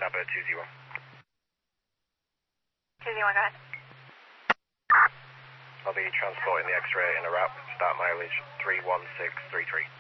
Papa 2-0. 2-0, go ahead. I'll be transporting the X-ray in a wrap. Start mileage 31633.